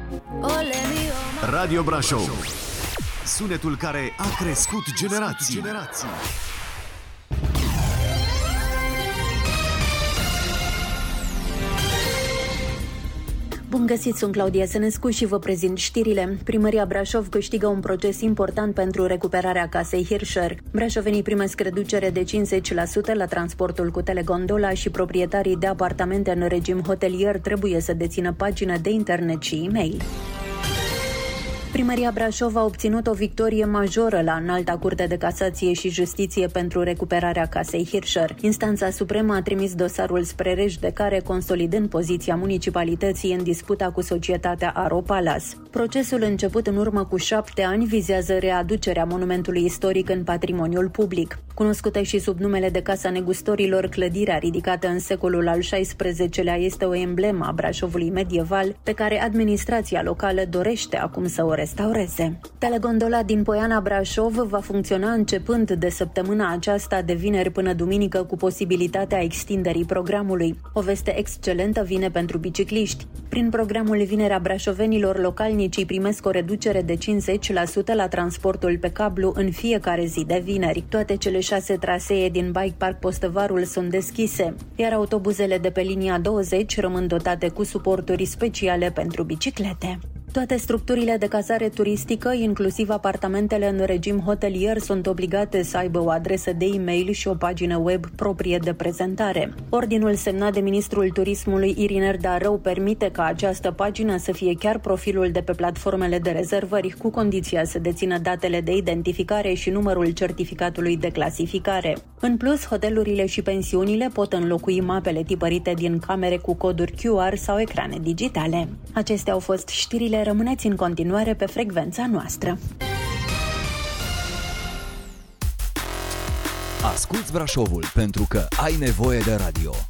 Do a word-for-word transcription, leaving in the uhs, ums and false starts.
Radio Brașov. Sunetul care a crescut generații. generații. Bun găsit, sunt Claudia Sănescu și vă prezint știrile. Primăria Brașov câștigă un proces important pentru recuperarea casei Hirscher. Brașovenii primesc reducere de cincizeci la sută la transportul cu telegondola și proprietarii de apartamente în regim hotelier trebuie să dețină pagină de internet și e-mail. Primăria Brașov a obținut o victorie majoră la Înalta Curte de Casație și Justiție pentru recuperarea casei Hirscher. Instanța Supremă a trimis dosarul spre rejudecare, consolidând poziția municipalității în disputa cu societatea Aro Palace. Procesul început în urmă cu șapte ani vizează readucerea monumentului istoric în patrimoniul public. Cunoscută și sub numele de Casa Negustorilor, clădirea ridicată în secolul al șaisprezecelea este o emblemă a Brașovului medieval pe care administrația locală dorește acum să o restaureze. Telegondola din Poiana Brașov va funcționa începând de săptămâna aceasta de vineri până duminică cu posibilitatea extinderii programului. O veste excelentă vine pentru bicicliști. Prin programul Vinerea Brașovenilor, localnicii primesc o reducere de cincizeci la sută la transportul pe cablu în fiecare zi de vineri. Toate cele șase trasee din Bike Park Postăvarul sunt deschise, iar autobuzele de pe linia douăzeci rămân dotate cu suporturi speciale pentru biciclete. Toate structurile de cazare turistică, inclusiv apartamentele în regim hotelier, sunt obligate să aibă o adresă de e-mail și o pagină web proprie de prezentare. Ordinul semnat de ministrul turismului Iriner Darău permite ca această pagină să fie chiar profilul de pe platformele de rezervări, cu condiția să dețină datele de identificare și numărul certificatului de clasificare. În plus, hotelurile și pensiunile pot înlocui mapele tipărite din camere cu coduri Q R sau ecrane digitale. Acestea au fost știrile. Rămâneți în continuare pe frecvența noastră. Asculți Brașovul pentru că ai nevoie de radio.